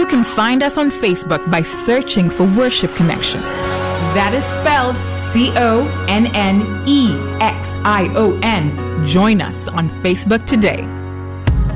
can find us on Facebook by searching for Worship Connection. That is spelled CONNEXION. Join us on Facebook today.